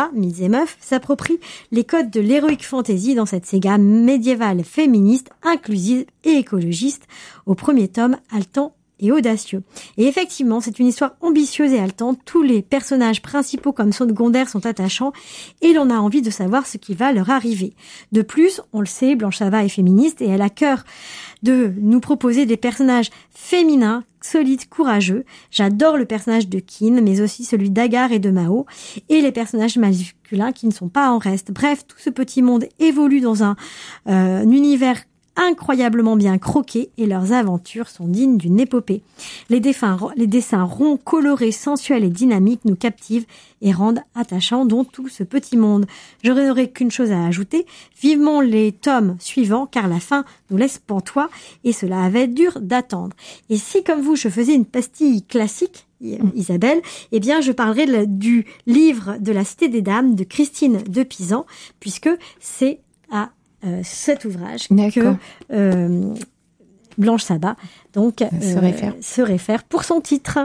Sabat, Mythes et Meufs, s'approprie les codes de l'heroic fantasy dans cette saga médiévale féministe, inclusive et écologiste, au premier tome haletant et audacieux. Et effectivement, c'est une histoire ambitieuse et haletante. Tous les personnages principaux comme secondaires sont attachants et l'on a envie de savoir ce qui va leur arriver. De plus, on le sait, Blanche Sabat est féministe et elle a cœur de nous proposer des personnages féminins, solides, courageux. J'adore le personnage de Kin, mais aussi celui d'Agar et de Mao, et les personnages masculins qui ne sont pas en reste. Bref, tout ce petit monde évolue dans un univers incroyablement bien croqués et leurs aventures sont dignes d'une épopée. Les dessins ronds, colorés, sensuels et dynamiques nous captivent et rendent attachants dans tout ce petit monde. Je n'aurai qu'une chose à ajouter, vivement les tomes suivants car la fin nous laisse pantois et cela avait dur d'attendre. Et si comme vous je faisais une pastille classique, Isabelle, eh bien je parlerai du livre de la Cité des Dames de Christine de Pisan puisque c'est à cet ouvrage que Blanche Sabat donc se réfère pour son titre.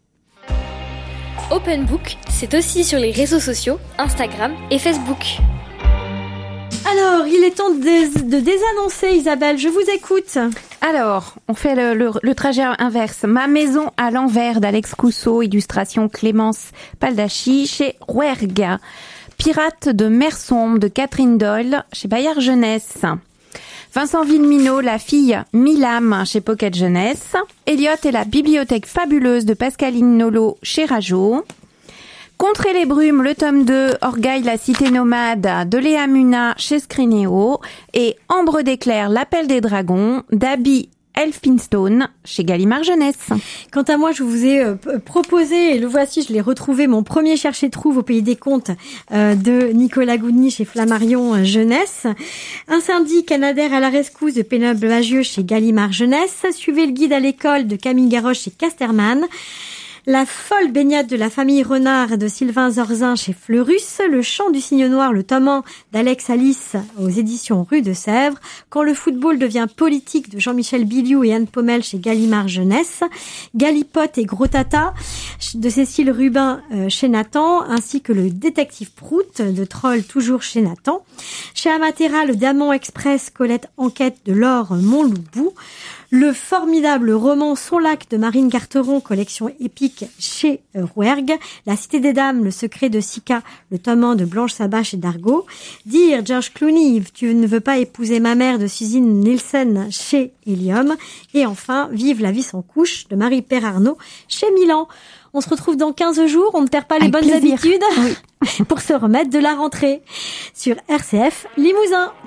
Open Book, c'est aussi sur les réseaux sociaux, Instagram et Facebook. Alors, il est temps de désannoncer, Isabelle, je vous écoute. Alors, on fait le trajet inverse. Ma maison à l'envers d'Alex Cousseau, illustration Clémence Paldachi chez Rouergue. Pirates de mer sombre de Catherine Doyle chez Bayard Jeunesse. Vincent Villeminot, La fille Milam chez Pocket Jeunesse. Elliot et la bibliothèque fabuleuse de Pascaline Nolo chez Rajo. Contrer les brumes, le tome 2, Orgueil, la cité nomade de Léa Muna chez Scrinéo. Et Ambre d'éclair, l'appel des dragons d'Abby Elphinstone chez Gallimard Jeunesse. Quant à moi, je vous ai proposé, et le voici, je l'ai retrouvé, mon premier chercher-trouve au pays des contes de Nicolas Goudny chez Flammarion Jeunesse. Incendie canadair à la rescousse de Pénélope Bagieux chez Gallimard Jeunesse. Suivez le guide à l'école de Camille Garroche chez Casterman. La folle baignade de la famille Renard de Sylvain Zorzin chez Fleurus, Le chant du cygne noir, le tome 1 d'Alex Alice aux éditions Rue de Sèvres, Quand le football devient politique de Jean-Michel Biliou et Anne Pommel chez Gallimard Jeunesse, Galipote et Gros Tata de Cécile Rubin chez Nathan, ainsi que Le détective Prout de Troll toujours chez Nathan, chez Amatera, Le Diamant Express, Colette Enquête de Laure Montloubou, le formidable roman Son lac de Marine Carteron, collection épique chez Rouergue, La Cité des Dames, Le secret de Sika, le tome 1 de Blanche Sabat chez Dargaud, Dire George Clooney, Tu ne veux pas épouser ma mère de Suzanne Nielsen chez Helium, et enfin Vive la vie sans couche de Marie-Père Arnaud chez Milan. On se retrouve dans 15 jours, on ne perd pas les bonnes habitudes pour se remettre de la rentrée sur RCF Limousin.